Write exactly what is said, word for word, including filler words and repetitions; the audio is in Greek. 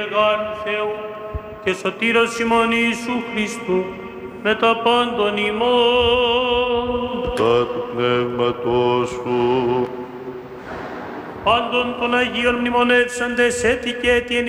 Μεγάλου Θεού και σωτήρος ημών Ιησού Χριστού, με τα πάντων ημών. Τα του πνεύματός σου. Πάντων των Αγίων μνημονεύσαντες έτη και έτη εν